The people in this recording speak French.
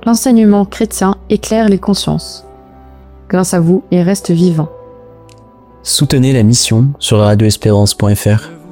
l'enseignement chrétien éclaire les consciences. Grâce à vous, il reste vivant. Soutenez la mission sur radioespérance.fr.